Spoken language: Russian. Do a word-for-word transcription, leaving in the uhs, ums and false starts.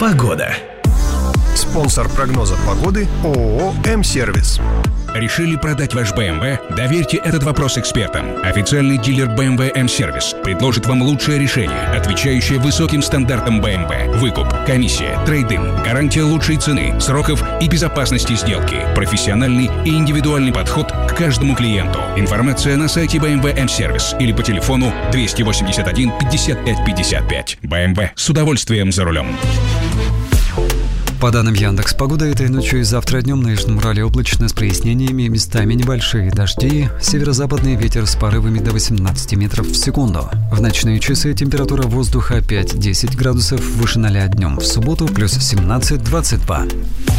Погода. Спонсор прогноза погоды ООО «М-сервис». Решили продать ваш бэ эм вэ? Доверьте этот вопрос экспертам. Официальный дилер бэ эм вэ «М-сервис» предложит вам лучшее решение, отвечающее высоким стандартам бэ эм вэ. Выкуп, комиссия, трейд-ин, гарантия лучшей цены, сроков и безопасности сделки, профессиональный и индивидуальный подход к каждому клиенту. Информация на сайте бэ эм вэ «М-сервис» или по телефону двести восемьдесят один пятьдесят пять пятьдесят пять. бэ эм вэ с удовольствием за рулем. По данным Яндекс.Погода, этой ночью и завтра днем на Южном Урале облачно с прояснениями, местами небольшие дожди, северо-западный ветер с порывами до восемнадцати метров в секунду. В ночные часы температура воздуха пять-десять градусов выше ноля днем, в субботу плюс семнадцать-двадцать два.